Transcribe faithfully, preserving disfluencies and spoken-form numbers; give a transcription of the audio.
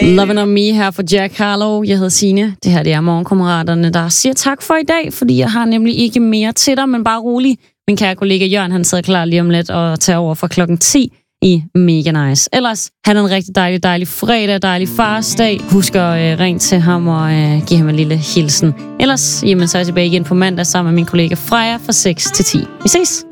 Lovin' on Me her for Jack Harlow. Jeg hedder Signe. Det her det er morgenkammeraterne, der siger tak for i dag, fordi jeg har nemlig ikke mere til dig, men bare rolig. Min kære kollega Jørgen, han sidder klar lige om lidt og tager over fra klokken ti i Mega Nice. Ellers, han er en rigtig dejlig, dejlig fredag, dejlig farsdag. Husk at øh, ringe til ham og øh, give ham en lille hilsen. Ellers, jamen, så er jeg tilbage igen på mandag sammen med min kollega Freja fra seks til ti. Vi ses!